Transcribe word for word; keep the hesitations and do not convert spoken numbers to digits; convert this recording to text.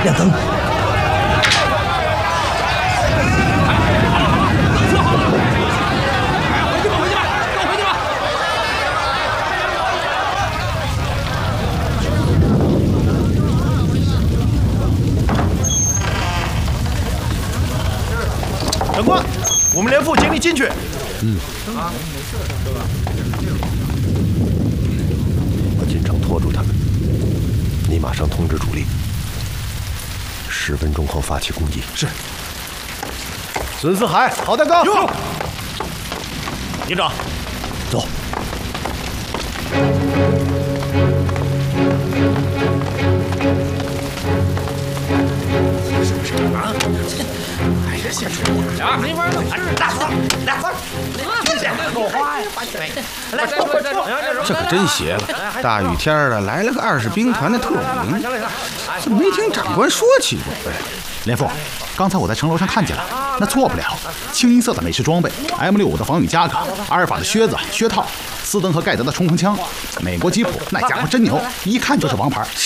亮灯。 长官，我们连副请你进去。 嗯。 把进城拖住他们，你马上通知主力，十分钟后发起攻击。 是。 孙四海，郝大刚。 有。营长， 走。 啊！哎呀，先出点啊！没法弄，大嫂，大嫂，听见说话呀？来，再说再说， 这可真邪了！大雨天的来了个二十兵团的特务营，怎么没听长官说起过？ 连副，刚才我在城楼上看见了，那错不了，清一色的美式装备 ，M 六五的防雨夹克，阿尔法的靴子、靴套，斯登和盖德的冲锋枪，美国吉普那家伙真牛，一看就是王牌。